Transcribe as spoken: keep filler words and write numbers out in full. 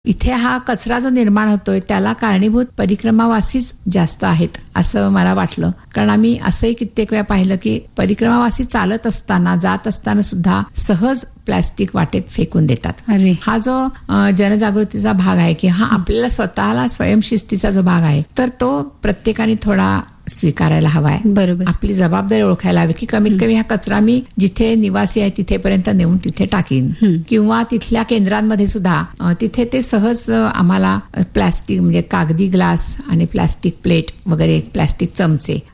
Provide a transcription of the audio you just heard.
इथे हा कचरा जो निर्माण होतोय त्याला कारणीभूत परिक्रमावासीच जास्त आहेत असं मला वाटलं. कारण आम्ही असंही कित्येक वेळा पाहिलं की परिक्रमावासी चालत असताना जात असताना सुद्धा सहज प्लॅस्टिक वाटेत फेकून देतात. अरे. हा जो अ, जनजागृतीचा भाग आहे की हा आपल्याला स्वतःला स्वयंशिस्तीचा जो भाग आहे तर तो प्रत्येकाने थोडा स्वीकारायला हवाय. बरोबर. आपली जबाबदारी ओळखायला हवी की कमीत कमी हा कचरा मी जिथे निवासी आहे तिथेपर्यंत नेऊन तिथे टाकीन किंवा तिथल्या केंद्रांमध्ये सुद्धा अ, तिथे ते सहज अ, आम्हाला प्लास्टिक म्हणजे कागदी ग्लास आणि प्लास्टिक प्लेट वगैरे प्लास्टिक चमचे